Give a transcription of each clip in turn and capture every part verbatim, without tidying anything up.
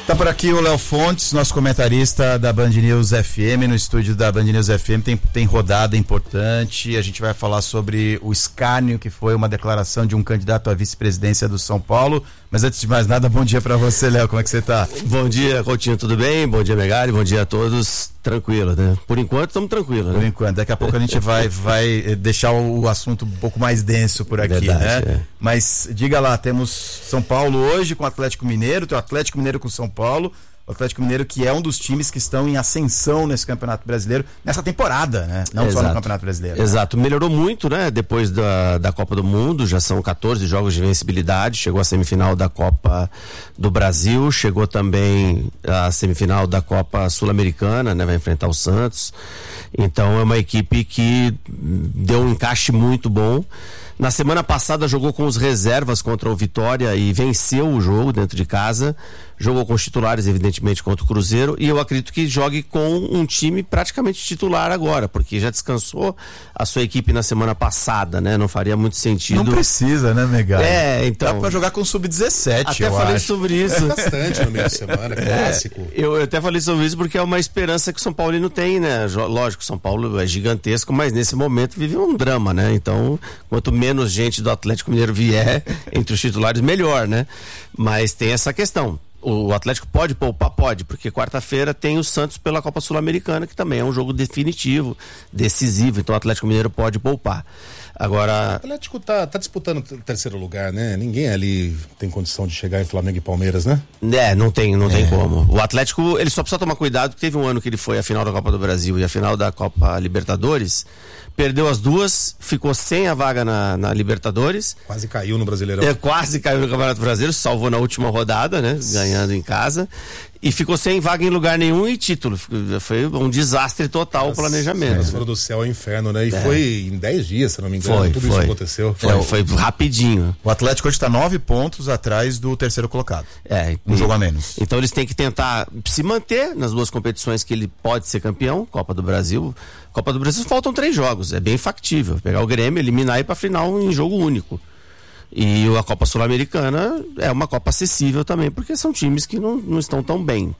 Tá por aqui o Léo Fontes, nosso comentarista da Band News F M, no estúdio da Band News F M. Tem, tem rodada importante. A gente vai falar sobre o escárnio, que foi uma declaração de um candidato à vice-presidência do São Paulo. Mas antes de mais nada, bom dia pra você, Léo. Como é que você tá? Bom dia, Coutinho, tudo bem? Bom dia, Megali, bom dia a todos. Tranquilo, né? Por enquanto estamos tranquilos, né? Por enquanto, daqui a pouco a gente vai, vai deixar o assunto um pouco mais denso por aqui, Verdade, né? É. Mas diga lá, temos São Paulo hoje com o Atlético Mineiro, tem o Atlético Mineiro com São Paulo. O Atlético Mineiro, que é um dos times que estão em ascensão nesse Campeonato Brasileiro, nessa temporada, né? Não Exato. Só no Campeonato Brasileiro. Exato, né? Melhorou muito, né? Depois da, da Copa do Mundo, já são catorze jogos de vencibilidade, chegou à semifinal da Copa do Brasil, chegou também à semifinal da Copa Sul-Americana, né? Vai enfrentar o Santos. Então é uma equipe que deu um encaixe muito bom. Na semana passada jogou com os reservas contra o Vitória e venceu o jogo dentro de casa. Jogou com os titulares, evidentemente, contra o Cruzeiro, e eu acredito que jogue com um time praticamente titular agora, porque já descansou a sua equipe na semana passada, né? Não faria muito sentido. Não precisa, né, Megali? É, então. Dá pra jogar com o sub dezessete, Até eu falei acho. sobre isso. É bastante no meio de semana, clássico. É, eu, eu até falei sobre isso porque é uma esperança que o São Paulino tem, né? Lógico, São Paulo é gigantesco, mas nesse momento vive um drama, né? Então, quanto menos gente do Atlético Mineiro vier entre os titulares, melhor, né? Mas tem essa questão. O Atlético pode poupar? Pode, porque quarta-feira tem o Santos pela Copa Sul-Americana, que também é um jogo definitivo, decisivo, então o Atlético Mineiro pode poupar. Agora... O Atlético tá, tá disputando o terceiro lugar, né? Ninguém ali tem condição de chegar em Flamengo e Palmeiras, né? É, não tem, não é. tem como. O Atlético, ele só precisa tomar cuidado, porque teve um ano que ele foi à final da Copa do Brasil e à final da Copa Libertadores, perdeu as duas, ficou sem a vaga na, na Libertadores. Quase caiu no Brasileirão. É, quase caiu no Campeonato Brasileiro, salvou na última rodada, né? Ganhando em casa. E ficou sem vaga em lugar nenhum e título. Foi um desastre total o planejamento. As foram do céu ao inferno, né? E é. foi em dez dias, se não me engano. Foi, Tudo foi. isso aconteceu. Foi, foi rapidinho. O Atlético hoje está nove pontos atrás do terceiro colocado. É. Um e, jogo a menos. Então eles têm que tentar se manter nas duas competições que ele pode ser campeão, Copa do Brasil. Copa do Brasil faltam três jogos, é bem factível. Pegar o Grêmio, eliminar e ir pra final em jogo único. E a Copa Sul-Americana é uma Copa acessível também, porque são times que não, não estão tão bem.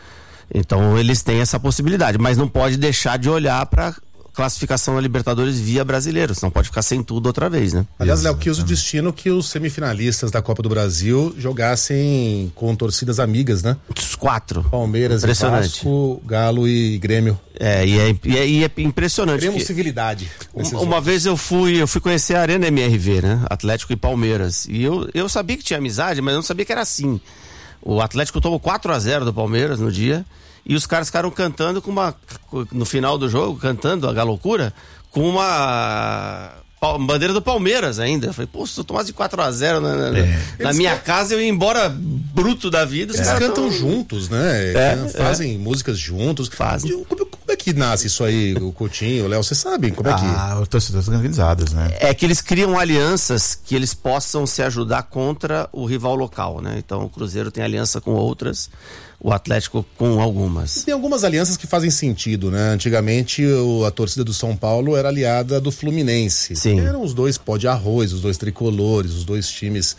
Então eles têm essa possibilidade, mas não pode deixar de olhar para classificação da Libertadores via brasileiro, senão pode ficar sem tudo outra vez, né? Aliás, Léo, quis o destino que os semifinalistas da Copa do Brasil jogassem com torcidas amigas, né? Os quatro. Palmeiras, Vasco, Galo e Grêmio. É, e é, e é, e é impressionante. Queremos civilidade. Uma, uma vez eu fui, eu fui conhecer a Arena M R V, né? Atlético e Palmeiras. E eu, eu sabia que tinha amizade, mas eu não sabia que era assim. O Atlético tomou quatro a zero do Palmeiras no dia. E os caras ficaram cantando com uma. No final do jogo, cantando a galocura, com uma. Bandeira do Palmeiras ainda. Eu falei, pô, se eu tomasse de quatro a zero na, na, é. na minia can... casa, eu ia embora bruto da vida. Os Eles caras cantam tão... juntos, né? É, fazem é. músicas juntos. Fazem. Como, como é que nasce isso aí, o Coutinho, o Léo? Vocês sabem como é que... Ah, os torcedores organizados, né? É que eles criam alianças que eles possam se ajudar contra o rival local, né? Então o Cruzeiro tem aliança com outras, o Atlético com algumas. Tem algumas alianças que fazem sentido, né? Antigamente o, a torcida do São Paulo era aliada do Fluminense. Sim. Eram os dois pó de arroz, os dois tricolores, os dois times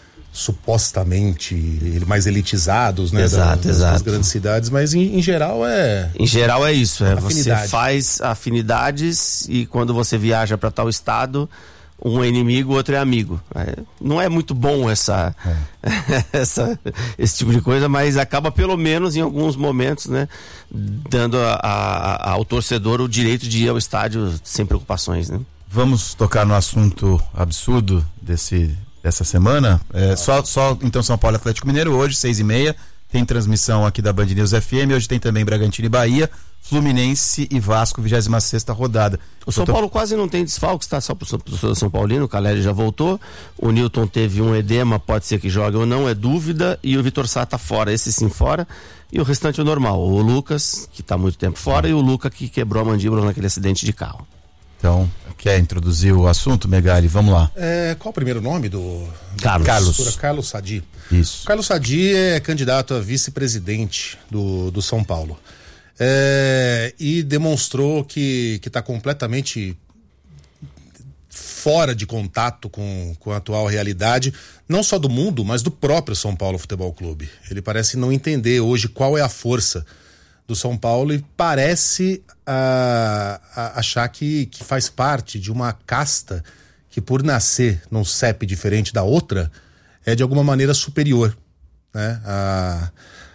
supostamente mais elitizados, né? Exato, da, das, exato. das grandes cidades, mas em, em geral é... Em geral é isso, é afinidade. Você faz afinidades e quando você viaja para tal estado, um é inimigo, o outro é amigo. É, não é muito bom essa, é. essa, esse tipo de coisa, mas acaba pelo menos em alguns momentos, né, dando a, a, ao torcedor o direito de ir ao estádio sem preocupações, né? Vamos tocar no assunto absurdo desse, dessa semana. É, ah. só, só então São Paulo e Atlético Mineiro, hoje, seis e meia, tem transmissão aqui da Band News F M, hoje tem também Bragantino e Bahia, Fluminense e Vasco, vigésima sexta rodada. O São Paulo quase não tem desfalques, tá? Só pro São, São Paulino, o Caleri já voltou, o Newton teve um edema, pode ser que jogue ou não, é dúvida, e o Vitor Sá tá fora, esse sim fora, e o restante é o normal, o Lucas, que tá muito tempo fora, e o Luca, que quebrou a mandíbula naquele acidente de carro. Então, quer introduzir o assunto, Megali? Vamos lá. É, qual o primeiro nome do... Carlos. Carlos. Carlos Sadi. Isso. Carlos Sadi é candidato a vice-presidente do, do São Paulo. É, e demonstrou que está completamente fora de contato com, com a atual realidade, não só do mundo, mas do próprio São Paulo Futebol Clube. Ele parece não entender hoje qual é a força do São Paulo e parece uh, uh, achar que, que faz parte de uma casta que, por nascer num C E P diferente da outra, é de alguma maneira superior, né? A,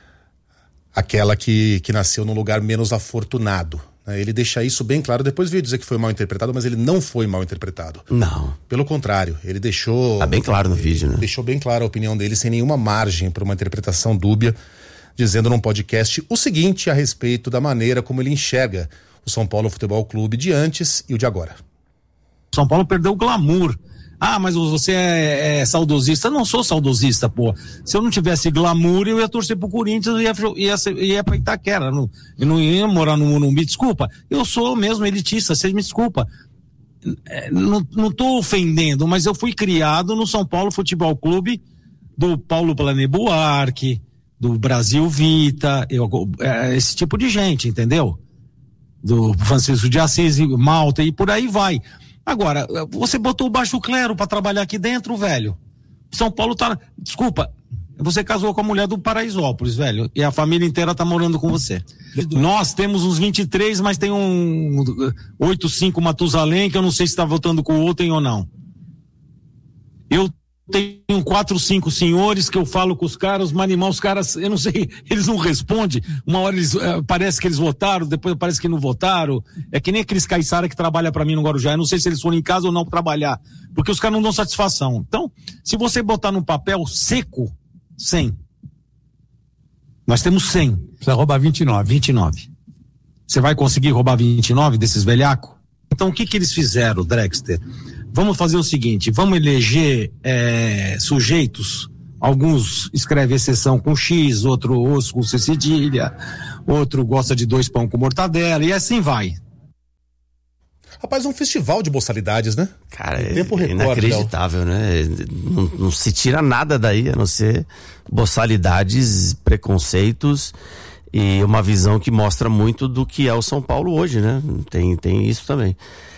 aquela que, que nasceu num lugar menos afortunado. Né? Ele deixa isso bem claro, depois veio dizer que foi mal interpretado, mas ele não foi mal interpretado. Não. Pelo contrário, ele deixou... Tá bem claro no vídeo, né? Deixou bem claro a opinião dele, sem nenhuma margem para uma interpretação dúbia, dizendo num podcast o seguinte a respeito da maneira como ele enxerga o São Paulo Futebol Clube de antes e o de agora. São Paulo perdeu o glamour. Ah, mas você é, é saudosista? Eu não sou saudosista, pô. Se eu não tivesse glamour, eu ia torcer pro Corinthians e ia, ia, ia, ia pra Itaquera. Não, eu não ia morar no Morumbi. Desculpa, eu sou mesmo elitista, você me desculpa. É, não, não tô ofendendo, mas eu fui criado no São Paulo Futebol Clube do Paulo Plané Buarque, do Brasil Vita, eu, é, esse tipo de gente, entendeu? Do Francisco de Assis, Malta e por aí vai. Agora, você botou o baixo clero pra trabalhar aqui dentro, velho. São Paulo tá... Desculpa, você casou com a mulher do Paraisópolis, velho, e a família inteira tá morando com você. Nós temos uns vinte e três, mas tem um oito cinco Matusalém, que eu não sei se tá votando com o outro ou não. Eu tenho quatro, cinco senhores que eu falo com os caras, mas animal, os caras, eu não sei, eles não respondem. Uma hora eles, uh, parece que eles votaram, depois parece que não votaram. É que nem aqueles caiçara que trabalham pra mim no Guarujá. Eu não sei se eles foram em casa ou não trabalhar, porque os caras não dão satisfação. Então, se você botar no papel seco, cem. Nós temos cem. Precisa roubar vinte e nove. vinte e nove. Você vai conseguir roubar vinte e nove desses velhacos? Então, o que que eles fizeram, Drexler? Vamos fazer o seguinte, vamos eleger é, sujeitos, alguns escrevem exceção com X, outro osso com C cedilha, outro gosta de dois pão com mortadela, e assim vai. Rapaz, é um festival de boçalidades, né? Cara, é, tempo recorde, inacreditável, não. né? Não, não se tira nada daí, a não ser boçalidades, preconceitos e uma visão que mostra muito do que é o São Paulo hoje, né? Tem, tem isso também.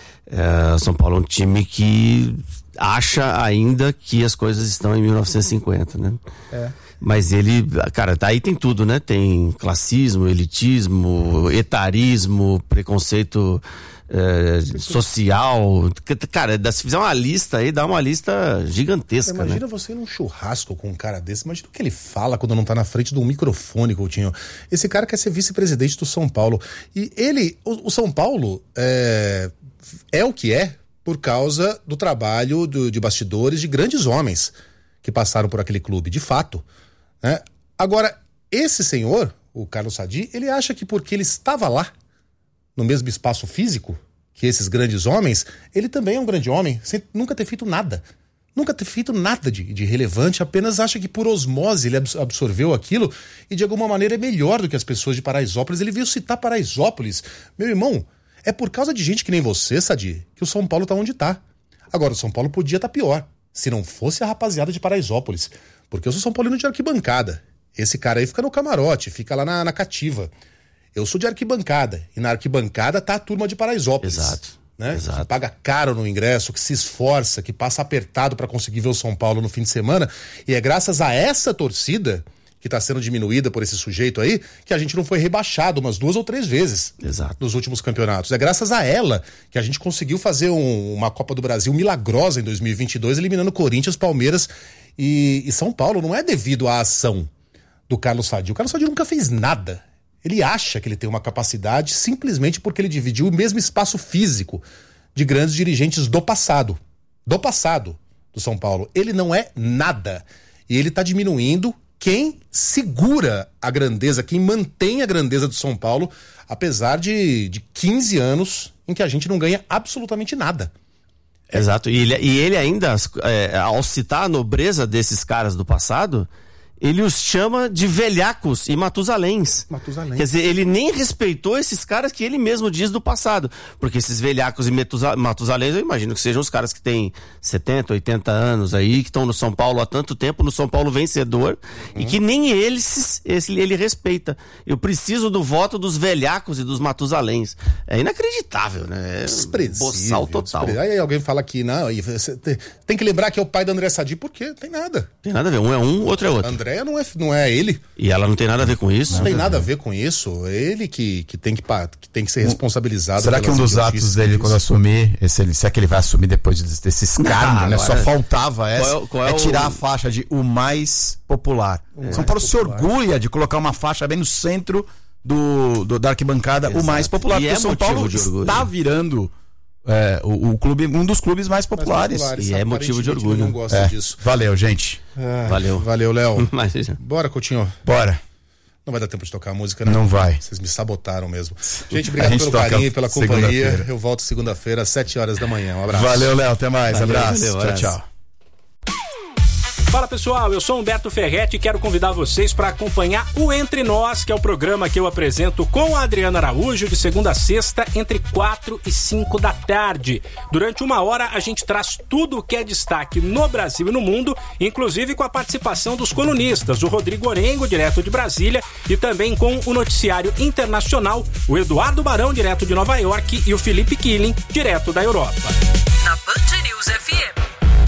É, São Paulo é um time que acha ainda que as coisas estão em mil novecentos e cinquenta, né? É. Mas ele, cara, aí tem tudo, né? Tem classismo, elitismo, etarismo, preconceito é, social. Cara, se fizer uma lista aí, dá uma lista gigantesca, imagina, né? Imagina você ir num churrasco com um cara desse, imagina o que ele fala quando não tá na frente de um microfone, Coutinho. Esse cara quer ser vice-presidente do São Paulo. E ele, o, o São Paulo, é... é o que é por causa do trabalho do, de bastidores de grandes homens que passaram por aquele clube, de fato, né? Agora, esse senhor, o Carlos Sadi, ele acha que porque ele estava lá, no mesmo espaço físico que esses grandes homens, ele também é um grande homem, sem nunca ter feito nada. Nunca ter feito nada de, de relevante, apenas acha que por osmose ele absorveu aquilo e de alguma maneira é melhor do que as pessoas de Paraisópolis. Ele veio citar Paraisópolis. Meu irmão, é por causa de gente que nem você, Sadi, que o São Paulo tá onde tá. Agora, o São Paulo podia estar tá pior, se não fosse a rapaziada de Paraisópolis. Porque eu sou São Paulino de arquibancada. Esse cara aí fica no camarote, fica lá na, na cativa. Eu sou de arquibancada, e na arquibancada tá a turma de Paraisópolis. Exato. Né? Exato. Que paga caro no ingresso, que se esforça, que passa apertado para conseguir ver o São Paulo no fim de semana. E é graças a essa torcida que está sendo diminuída por esse sujeito aí, que a gente não foi rebaixado umas duas ou três vezes. Exato. Nos últimos campeonatos. É graças a ela que a gente conseguiu fazer um, uma Copa do Brasil milagrosa em dois mil e vinte e dois, eliminando Corinthians, Palmeiras e, e São Paulo. Não é devido à ação do Carlos Sadi. O Carlos Sadi nunca fez nada. Ele acha que ele tem uma capacidade simplesmente porque ele dividiu o mesmo espaço físico de grandes dirigentes do passado. Do passado do São Paulo. Ele não é nada. E ele está diminuindo quem segura a grandeza, quem mantém a grandeza do São Paulo, apesar de, de quinze anos em que a gente não ganha absolutamente nada. Exato, e ele, e ele ainda, é, ao citar a nobreza desses caras do passado, ele os chama de velhacos e matusaléns. Matusaléns. Quer dizer, ele nem respeitou esses caras que ele mesmo diz do passado. Porque esses velhacos e metusa- matusaléns, eu imagino que sejam os caras que têm setenta, oitenta anos aí, que estão no São Paulo há tanto tempo, no São Paulo vencedor, uhum. e que nem eles esse, ele respeita. Eu preciso do voto dos velhacos e dos matusaléns. É inacreditável, né? É boçal total. Aí alguém fala que não, você tem que lembrar que é o pai da André Sadi, por quê? Tem nada. Tem nada a ver, um é um, outro é outro. André não é, não é ele. E ela não tem nada a ver com isso? Não, não tem nada a ver com isso. Ele que, que, tem, que, que tem que ser responsabilizado. Será que um dos atos dele, quando assumir, esse, se é que ele vai assumir depois desse escárnio, né? Só faltava essa, qual é, qual é, é tirar o... a faixa de o mais popular. O São Paulo popular. se orgulha de colocar uma faixa bem no centro do, do da arquibancada, Exato. o mais popular. E porque é o São Paulo está virando é, o, o clube, um dos clubes mais populares. Mais populares e é motivo de orgulho. Não gosta é. disso. Valeu, gente. Ah, valeu. Valeu, Léo. Bora, Coutinho. Bora. Não vai dar tempo de tocar a música, né? Não vai. Vocês me sabotaram mesmo. Gente, obrigado gente pelo carinho e pela companhia. Eu volto segunda-feira, às sete horas da manhã. Um abraço. Valeu, Léo. Até mais. Valeu, abraço. Valeu, tchau, abraço. tchau. Fala pessoal, eu sou Humberto Ferretti e quero convidar vocês para acompanhar o Entre Nós, que é o programa que eu apresento com a Adriana Araújo de segunda a sexta, entre quatro e cinco da tarde. Durante uma hora a gente traz tudo o que é destaque no Brasil e no mundo, inclusive com a participação dos colunistas, o Rodrigo Orengo, direto de Brasília, e também com o noticiário internacional, o Eduardo Barão, direto de Nova York, e o Felipe Killing, direto da Europa. Na Band News F M.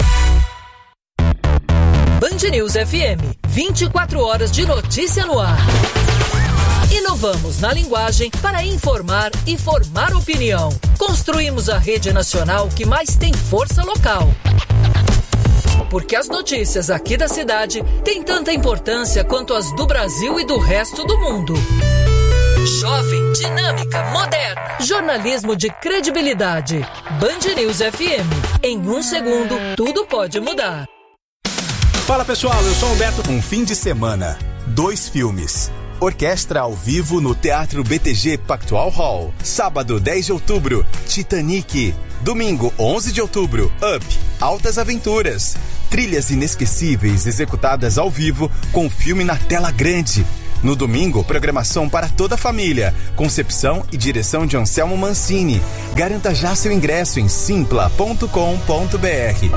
Band News F M, vinte e quatro horas de notícia no ar. Inovamos na linguagem para informar e formar opinião. Construímos a rede nacional que mais tem força local. Porque as notícias aqui da cidade têm tanta importância quanto as do Brasil e do resto do mundo. Jovem, dinâmica, moderna. Jornalismo de credibilidade. Band News F M. Em um segundo, tudo pode mudar. Fala pessoal, eu sou Humberto. Um fim de semana, dois filmes. Orquestra ao vivo no Teatro B T G Pactual Hall. Sábado, dez de outubro, Titanic. Domingo, onze de outubro, Up, Altas Aventuras. Trilhas inesquecíveis executadas ao vivo com o filme na tela grande. No domingo, programação para toda a família. Concepção e direção de Anselmo Mancini. Garanta já seu ingresso em simpla ponto com ponto b r.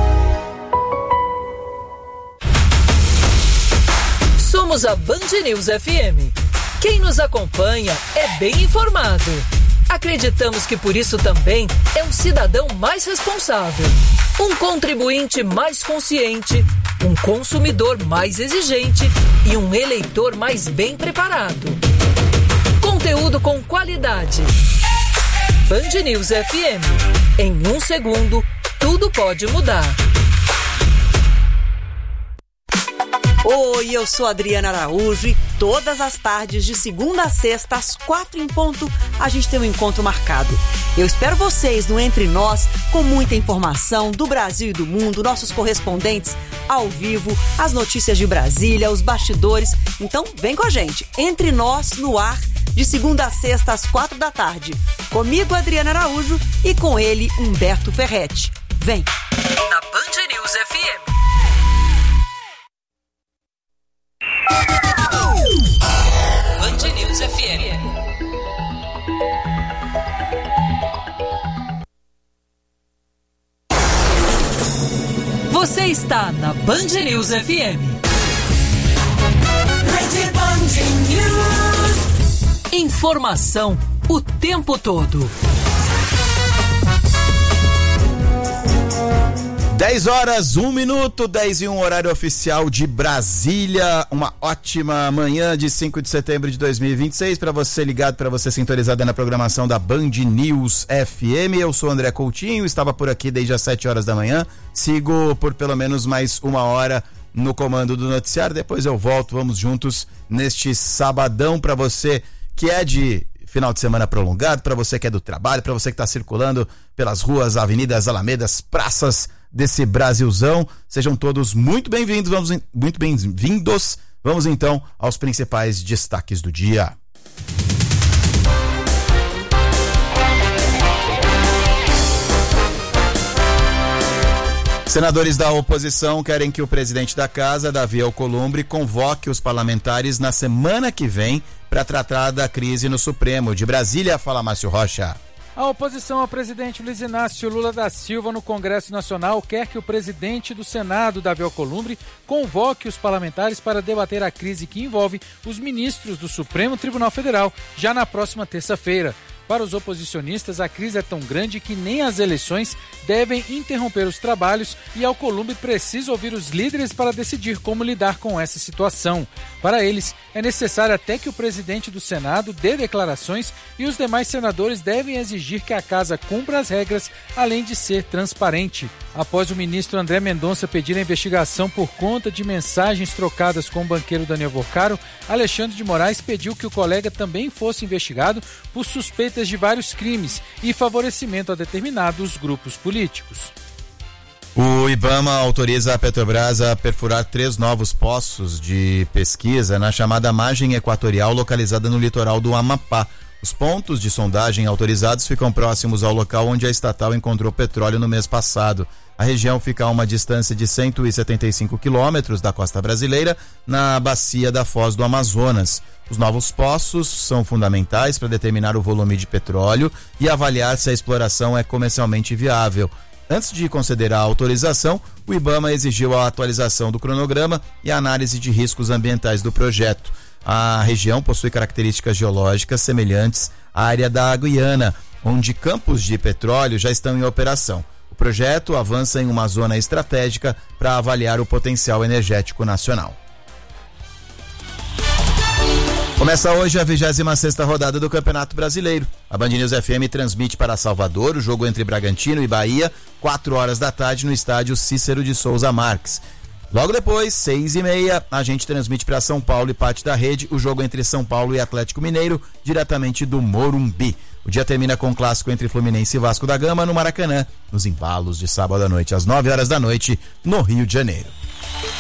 Somos a Band News F M. Quem nos acompanha é bem informado. Acreditamos que por isso também é um cidadão mais responsável, um contribuinte mais consciente, um consumidor mais exigente e um eleitor mais bem preparado. Conteúdo com qualidade. Band News F M. Em um segundo, tudo pode mudar. Oi, eu sou Adriana Araújo e todas as tardes, de segunda a sexta, às quatro em ponto, a gente tem um encontro marcado. Eu espero vocês no Entre Nós, com muita informação do Brasil e do mundo, nossos correspondentes ao vivo, as notícias de Brasília, os bastidores. Então, vem com a gente. Entre Nós, no ar, de segunda a sexta, às quatro da tarde. Comigo, Adriana Araújo, e com ele, Humberto Ferretti. Vem! Na Band News F M. Band News F M. Você está na Band News F M. Rede Band News. Informação o tempo todo. dez horas, um minuto, dez e um, horário oficial de Brasília. Uma ótima manhã de cinco de setembro de dois mil e vinte e seis para você ligado, para você sintonizado na programação da Band News F M. Eu sou André Coutinho, estava por aqui desde as sete horas da manhã. Sigo por pelo menos mais uma hora no comando do noticiário. Depois eu volto, vamos juntos neste sabadão para você que é de final de semana prolongado, para você que é do trabalho, para você que está circulando pelas ruas, avenidas, alamedas, praças desse Brasilzão. Sejam todos muito bem-vindos, vamos muito bem-vindos. Vamos então aos principais destaques do dia. Senadores da oposição querem que o presidente da casa, Davi Alcolumbre, convoque os parlamentares na semana que vem para tratar da crise no Supremo. De Brasília, fala Márcio Rocha. A oposição ao presidente Luiz Inácio Lula da Silva no Congresso Nacional quer que o presidente do Senado, Davi Alcolumbre, convoque os parlamentares para debater a crise que envolve os ministros do Supremo Tribunal Federal, já na próxima terça-feira. Para os oposicionistas, a crise é tão grande que nem as eleições devem interromper os trabalhos e Alcolumbre precisa ouvir os líderes para decidir como lidar com essa situação. Para eles, é necessário até que o presidente do Senado dê declarações e os demais senadores devem exigir que a casa cumpra as regras, além de ser transparente. Após o ministro André Mendonça pedir a investigação por conta de mensagens trocadas com o banqueiro Daniel Vorcaro, Alexandre de Moraes pediu que o colega também fosse investigado por suspeitas de vários crimes e favorecimento a determinados grupos políticos. O IBAMA autoriza a Petrobras a perfurar três novos poços de pesquisa na chamada margem equatorial localizada no litoral do Amapá. Os pontos de sondagem autorizados ficam próximos ao local onde a estatal encontrou petróleo no mês passado. A região fica a uma distância de cento e setenta e cinco quilômetros da costa brasileira, na bacia da Foz do Amazonas. Os novos poços são fundamentais para determinar o volume de petróleo e avaliar se a exploração é comercialmente viável. Antes de conceder a autorização, o IBAMA exigiu a atualização do cronograma e a análise de riscos ambientais do projeto. A região possui características geológicas semelhantes à área da Guiana, onde campos de petróleo já estão em operação. O projeto avança em uma zona estratégica para avaliar o potencial energético nacional. Começa hoje a vigésima sexta rodada do Campeonato Brasileiro. A Band News F M transmite para Salvador o jogo entre Bragantino e Bahia, quatro horas da tarde no estádio Cícero de Souza Marques. Logo depois, seis e meia, a gente transmite para São Paulo e parte da rede o jogo entre São Paulo e Atlético Mineiro, diretamente do Morumbi. O dia termina com o clássico entre Fluminense e Vasco da Gama no Maracanã, nos embalos de sábado à noite, às nove horas da noite, no Rio de Janeiro.